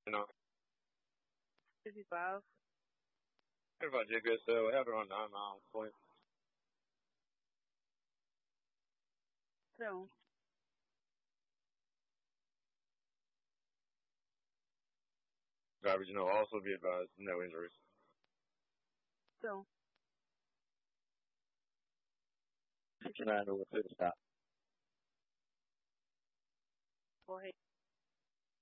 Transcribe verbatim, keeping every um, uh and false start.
You know, fifty-five. if I did good, so I have it on nine miles point. So, Drivers, you know, also be advised, no injuries. so, sixty-nine over to the stop. go ahead.